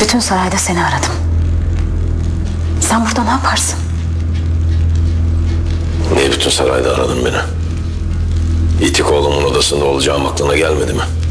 Bütün sarayda seni aradım. Sen burada ne yaparsın? Niye bütün sarayda aradın beni? İtik oğlumun odasında olacağım aklına gelmedi mi?